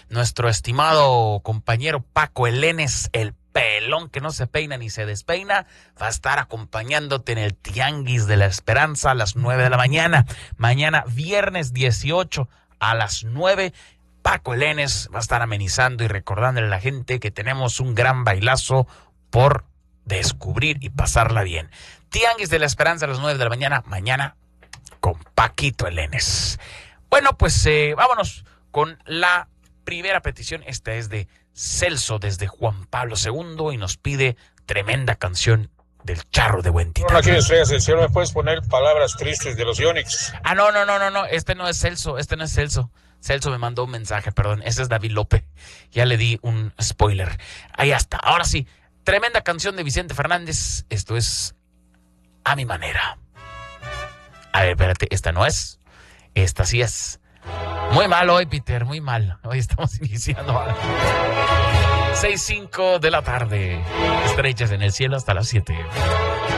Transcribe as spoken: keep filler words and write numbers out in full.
nuestro estimado compañero Paco Elenes, el pelón que no se peina ni se despeina, va a estar acompañándote en el Tianguis de la Esperanza a las nueve de la mañana. Mañana, viernes dieciocho a las nueve, Paco Elenes va a estar amenizando y recordándole a la gente que tenemos un gran bailazo por descubrir y pasarla bien. Tianguis de la Esperanza a las nueve de la mañana, mañana con Paquito Elenes. Bueno, pues eh, vámonos con la primera petición. Esta es de Celso desde Juan Pablo segundo y nos pide tremenda canción del Charro de Buen Titán. Hola, aquí estoy, Ascensión. ¿Me puedes poner Palabras Tristes de los Ionix? Ah, no, no, no, no, no, este no es Celso, este no es Celso. Celso me mandó un mensaje, perdón, ese es David López. Ya le di un spoiler. Ahí está, ahora sí, tremenda canción de Vicente Fernández. Esto es A Mi Manera. A ver, espérate, esta no es, esta sí es. Muy mal hoy, Peter, muy mal. Hoy estamos iniciando a seis cinco de la tarde. Estrellas en el cielo hasta las siete.